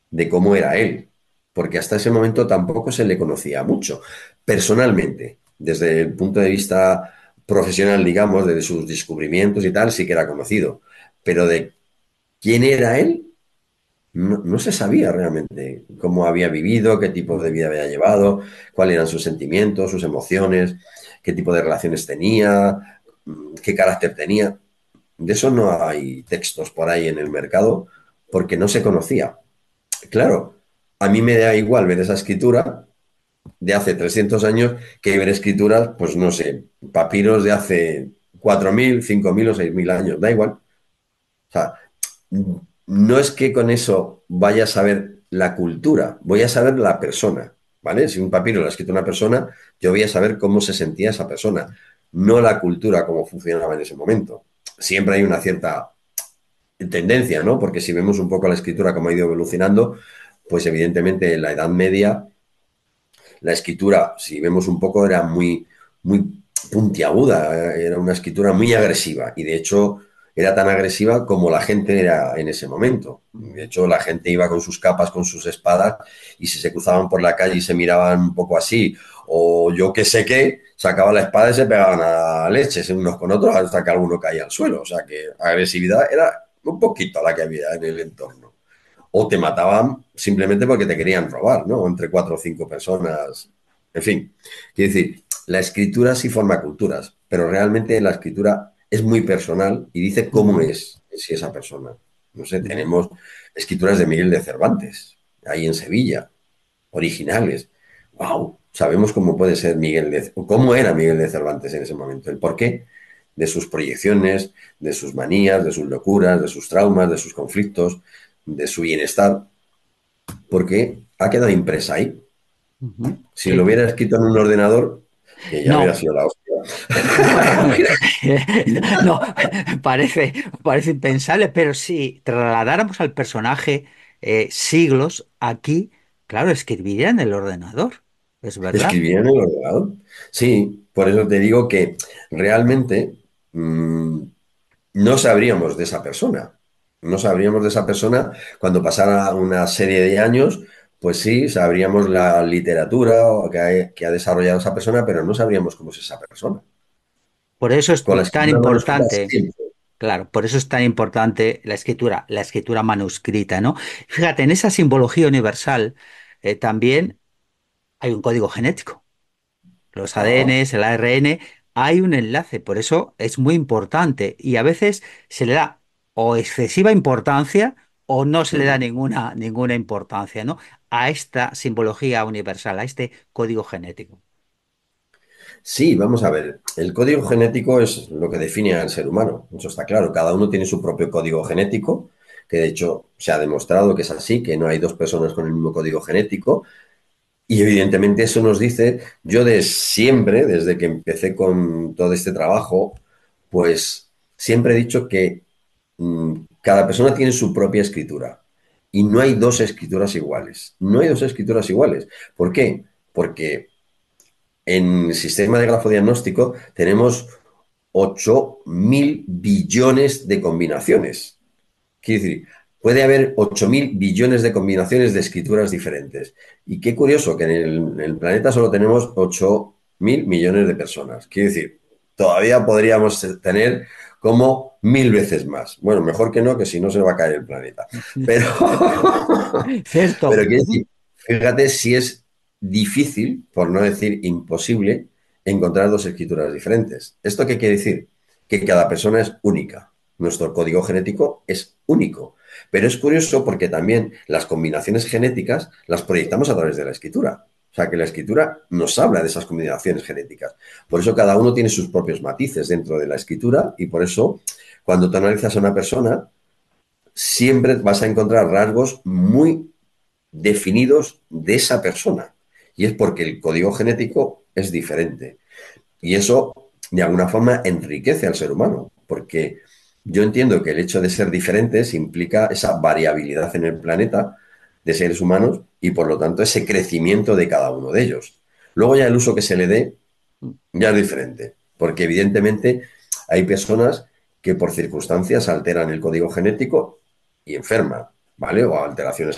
de cómo era él, porque hasta ese momento tampoco se le conocía mucho. Personalmente, desde el punto de vista profesional, digamos, de sus descubrimientos y tal, sí que era conocido, pero de quién era él, no se sabía realmente cómo había vivido, qué tipo de vida había llevado, cuáles eran sus sentimientos, sus emociones, qué tipo de relaciones tenía, qué carácter tenía. De eso no hay textos por ahí en el mercado porque no se conocía. Claro, a mí me da igual ver esa escritura de hace 300 años que ver escrituras, pues no sé, papiros de hace 4.000, 5.000 o 6.000 años, da igual. O sea, no es que con eso vaya a saber la cultura, voy a saber la persona, ¿vale? Si un papiro lo ha escrito una persona, yo voy a saber cómo se sentía esa persona, no la cultura, cómo funcionaba en ese momento. Siempre hay una cierta tendencia, ¿no? Porque si vemos un poco la escritura cómo ha ido evolucionando, pues evidentemente en la Edad Media la escritura, si vemos un poco, era muy puntiaguda, era una escritura muy agresiva y de hecho era tan agresiva como la gente era en ese momento. De hecho, la gente iba con sus capas, con sus espadas y si se cruzaban por la calle y se miraban un poco así, o yo qué sé qué, sacaban la espada y se pegaban a leches unos con otros hasta que alguno caía al suelo. O sea que agresividad era un poquito la que había en el entorno o te mataban simplemente porque te querían robar, ¿no? Entre cuatro o cinco personas. En fin, quiero decir, la escritura sí forma culturas, pero realmente la escritura es muy personal y dice cómo es si esa persona. No sé, tenemos escrituras de Miguel de Cervantes, ahí en Sevilla, originales. ¡Wow! Sabemos cómo puede ser cómo era Miguel de Cervantes en ese momento, el porqué de sus proyecciones, de sus manías, de sus locuras, de sus traumas, de sus conflictos, de su bienestar, porque ha quedado impresa ahí. Si lo Sí. hubiera escrito en un ordenador, que ya hubiera No, sido la hostia. no, parece impensable, pero si trasladáramos al personaje siglos aquí, claro, escribiría en el ordenador, es verdad. Escribir en el ordenador. Sí, por eso te digo que realmente no sabríamos de esa persona. No sabríamos de esa persona cuando pasara una serie de años, pues sí, sabríamos la literatura que ha desarrollado esa persona, pero no sabríamos cómo es esa persona. Por eso es Con la tan escritura manuscrita importante, siempre. claro, por eso es tan importante la escritura manuscrita, ¿no? Fíjate, en esa simbología universal también hay un código genético. Los Ah, ADNs, el ARN, hay un enlace, por eso es muy importante y a veces se le da o excesiva importancia o no se le da mm. ninguna importancia, ¿no? A esta simbología universal, a este código genético. Sí, vamos a ver. El código genético es lo que define al ser humano. Eso está claro. Cada uno tiene su propio código genético, que de hecho se ha demostrado que es así, que no hay dos personas con el mismo código genético. Y evidentemente eso nos dice, yo de siempre, desde que empecé con todo este trabajo, pues siempre he dicho que cada persona tiene su propia escritura. Y no hay dos escrituras iguales. No hay dos escrituras iguales. ¿Por qué? Porque en el sistema de grafodiagnóstico tenemos 8.000 billones de combinaciones. Quiere decir, puede haber 8.000 billones de combinaciones de escrituras diferentes. Y qué curioso que en el planeta solo tenemos 8.000 millones de personas. Quiere decir, todavía podríamos tener como 1.000 veces más. Bueno, mejor que no, que si no se va a caer el planeta. Pero, pero Cierto. quiero decir, fíjate si es difícil, por no decir imposible, encontrar dos escrituras diferentes. ¿Esto qué quiere decir? Que cada persona es única. Nuestro código genético es único. Pero es curioso porque también las combinaciones genéticas las proyectamos a través de la escritura. O sea, que la escritura nos habla de esas combinaciones genéticas. Por eso cada uno tiene sus propios matices dentro de la escritura y por eso cuando tú analizas a una persona, siempre vas a encontrar rasgos muy definidos de esa persona. Y es porque el código genético es diferente. Y eso, de alguna forma, enriquece al ser humano, porque yo entiendo que el hecho de ser diferentes implica esa variabilidad en el planeta de seres humanos y, por lo tanto, ese crecimiento de cada uno de ellos. Luego ya el uso que se le dé ya es diferente, porque evidentemente hay personas que por circunstancias alteran el código genético y enferman, ¿vale? O alteraciones